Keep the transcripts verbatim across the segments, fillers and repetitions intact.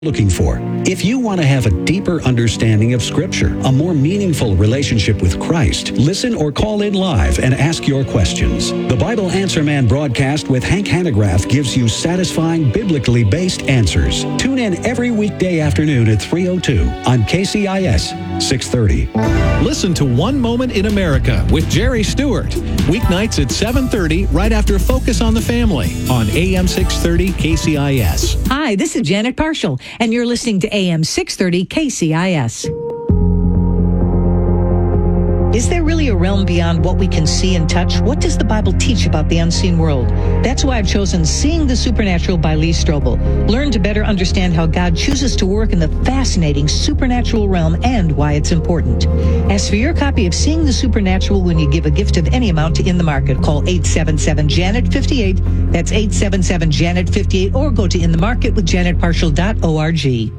Looking for. If you want to have a deeper understanding of Scripture, a more meaningful relationship with Christ, listen or call in live and ask your questions. The Bible Answer Man broadcast with Hank Hanegraaff gives you satisfying, biblically based answers. Tune in every weekday afternoon at three oh two on K C I S six thirty. Listen to One Moment in America with Jerry Stewart. Weeknights at seven thirty right after Focus on the Family on A M six thirty K C I S. Hi, this is Janet Parshall, and you're listening to A M six thirty K C I S. Is there really a realm beyond what we can see and touch? What does the Bible teach about the unseen world? That's why I've chosen Seeing the Supernatural by Lee Strobel. Learn to better understand how God chooses to work in the fascinating supernatural realm and why it's important. Ask for your copy of Seeing the Supernatural when you give a gift of any amount to In the Market. Call eight seven seven, Janet fifty-eight. That's eight seven seven, Janet fifty-eight, or go to in the market with janet parshall dot org.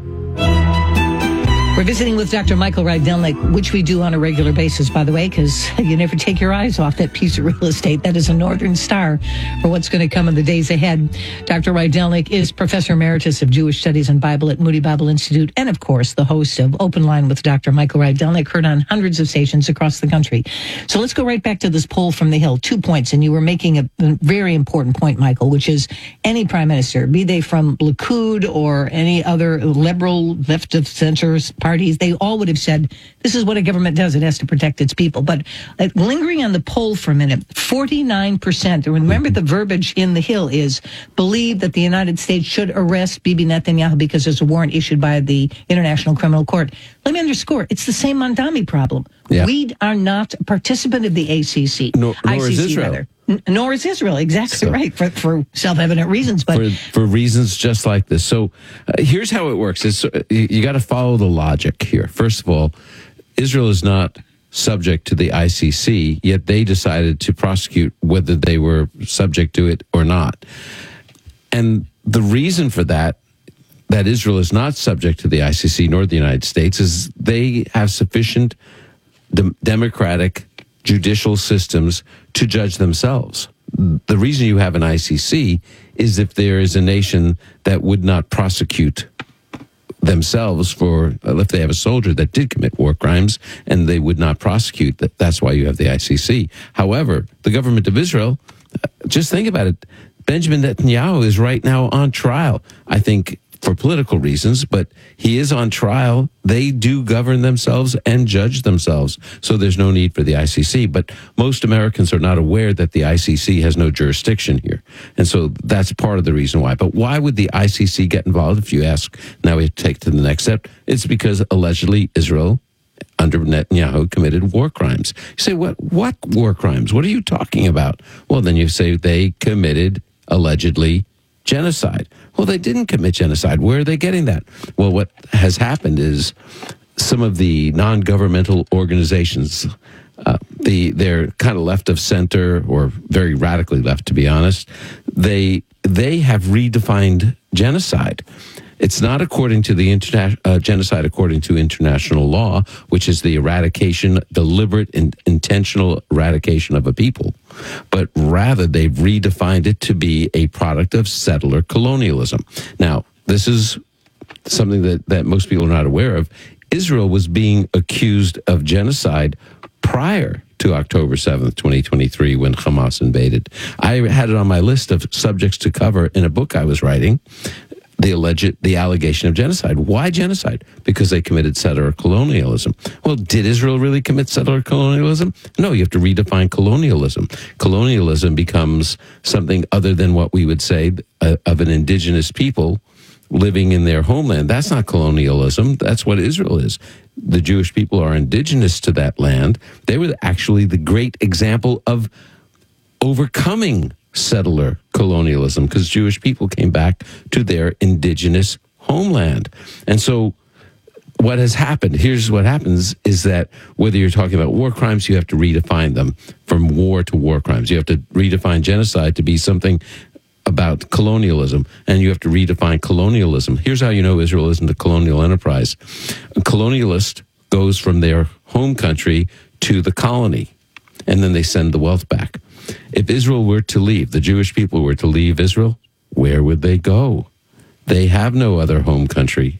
We're visiting with Doctor Michael Rydelnik, which we do on a regular basis, by the way, because you never take your eyes off that piece of real estate. That is a northern star for what's going to come in the days ahead. Doctor Rydelnik is Professor Emeritus of Jewish Studies and Bible at Moody Bible Institute, and, of course, the host of Open Line with Doctor Michael Rydelnik, heard on hundreds of stations across the country. So let's go right back to this poll from the Hill. Two points, and you were making a very important point, Michael, which is any prime minister, be they from Likud or any other liberal, left of center parties, they all would have said, this is what a government does. It has to protect its people. But uh, lingering on the poll for a minute, forty-nine percent, remember the verbiage in the Hill is, believe that the United States should arrest Bibi Netanyahu because there's a warrant issued by the International Criminal Court. Let me underscore, it's the same Mondami problem. Yeah. We are not a participant of the A C C. Nor, nor I C C, is Israel. Rather. N- nor is Israel, exactly so, right, for, for self-evident reasons. But for, for reasons just like this. So uh, here's how it works. It's, uh, you you got to follow the logic here. First of all, Israel is not subject to the I C C, yet they decided to prosecute whether they were subject to it or not. And the reason for that, that Israel is not subject to the I C C nor the United States, is they have sufficient de- democratic judicial systems to judge themselves. The reason you have an I C C is if there is a nation that would not prosecute themselves for, if they have a soldier that did commit war crimes and they would not prosecute, that that's why you have the I C C. However, the government of Israel, just think about it, Benjamin Netanyahu is right now on trial, I think, for political reasons, but he is on trial. They do govern themselves and judge themselves, so there's no need for the I C C. But most Americans are not aware that the I C C has no jurisdiction here, and so that's part of the reason why. But why would the I C C get involved, if you ask? Now we have to take to the next step. It's because allegedly Israel, under Netanyahu, committed war crimes. You say, what, what war crimes? What are you talking about? Well, then you say they committed, allegedly, genocide. Well, they didn't commit genocide. Where are they getting that? Well, what has happened is some of the non-governmental organizations, uh, the they're kind of left of center or very radically left, to be honest. They they have redefined genocide. It's not according to the interna- uh, genocide according to international law, which is the eradication, deliberate and intentional eradication of a people, but rather they've redefined it to be a product of settler colonialism. Now, this is something that, that most people are not aware of. Israel was being accused of genocide prior to October seventh, twenty twenty-three, when Hamas invaded. I had it on my list of subjects to cover in a book I was writing. The alleged, the allegation of genocide. Why genocide? Because they committed settler colonialism. Well, did Israel really commit settler colonialism? No, you have to redefine colonialism. Colonialism becomes something other than what we would say uh, of an indigenous people living in their homeland. That's not colonialism. That's what Israel is. The Jewish people are indigenous to that land. They were actually the great example of overcoming settler colonialism, because Jewish people came back to their indigenous homeland. And so what has happened, here's what happens, is that whether you're talking about war crimes, you have to redefine them from war to war crimes. You have to redefine genocide to be something about colonialism, and you have to redefine colonialism. Here's how you know Israel isn't a colonial enterprise. A colonialist goes from their home country to the colony, and then they send the wealth back. If Israel were to leave, the Jewish people were to leave Israel, where would they go? They have no other home country